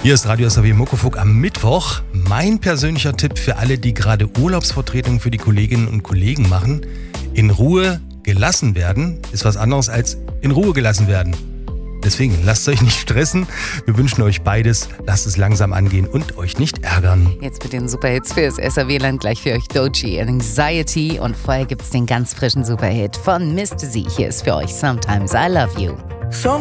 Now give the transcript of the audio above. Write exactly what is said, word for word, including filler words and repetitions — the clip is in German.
Hier ist Radio S R W Muckefuck am Mittwoch. Mein persönlicher Tipp für alle, die gerade Urlaubsvertretungen für die Kolleginnen und Kollegen machen: In Ruhe gelassen werden ist was anderes als in Ruhe gelassen werden. Deswegen lasst euch nicht stressen. Wir wünschen euch beides. Lasst es langsam angehen und euch nicht ärgern. Jetzt mit den Superhits für das S R W-Land. Gleich für euch Doechii, Anxiety. Und vorher gibt's den ganz frischen Superhit von Mister Z. Hier ist für euch Sometimes I Love You.